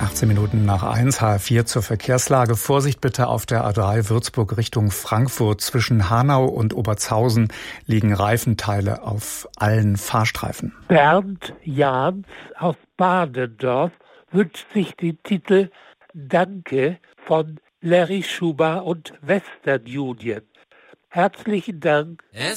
18 Minuten nach 1, H4 zur Verkehrslage. Vorsicht bitte auf der A3 Würzburg Richtung Frankfurt. Zwischen Hanau und Obertshausen liegen Reifenteile auf allen Fahrstreifen. Bernd Jahns aus Badendorf wünscht sich den Titel Danke von Larry Schuber und Western Union. Herzlichen Dank.